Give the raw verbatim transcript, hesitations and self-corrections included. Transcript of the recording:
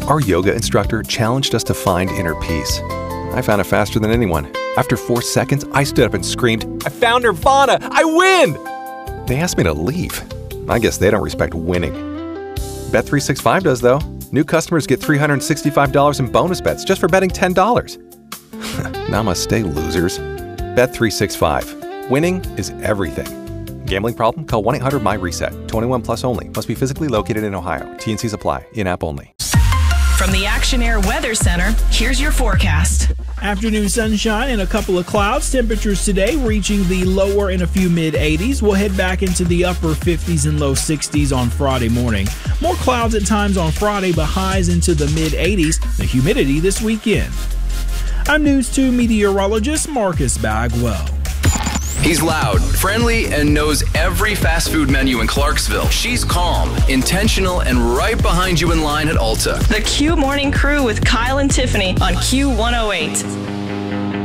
Our yoga instructor challenged us to find inner peace. I found it faster than anyone. After four seconds, I stood up and screamed, "I found Nirvana! I win!" They asked me to leave. I guess they don't respect winning. Bet three sixty-five does, though. New customers get three hundred sixty-five dollars in bonus bets just for betting ten dollars. Namaste, losers. Bet three sixty-five. Winning is everything. Gambling problem? Call one eight hundred M Y reset. twenty-one plus only. Must be physically located in Ohio. T N Cs apply. In-app only. From the Action Air Weather Center, here's your forecast. Afternoon sunshine and a couple of clouds. Temperatures today reaching the lower and a few mid eighties. We'll head back into the upper fifties and low sixties on Friday morning. More clouds at times on Friday, but highs into the mid eighties. The humidity this weekend. I'm News two meteorologist Marcus Bagwell. He's loud, friendly, and knows every fast food menu in Clarksville. She's calm, intentional, and right behind you in line at Ulta. The Q Morning Crew with Kyle and Tiffany on Q one oh eight.